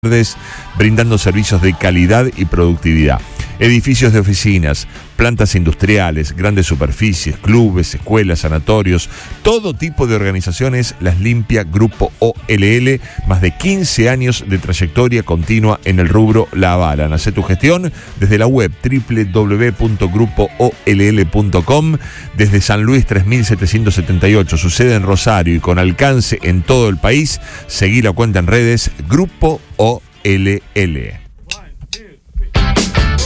brindando servicios de calidad y productividad. Edificios de oficinas, plantas industriales, grandes superficies, clubes, escuelas, sanatorios, todo tipo de organizaciones las limpia Grupo OLL, más de 15 años de trayectoria continua en el rubro la avalan. Hacé tu gestión desde la web www.grupoOLL.com, desde San Luis 3778, su sede en Rosario y con alcance en todo el país. Seguí la cuenta en redes Grupo OLL.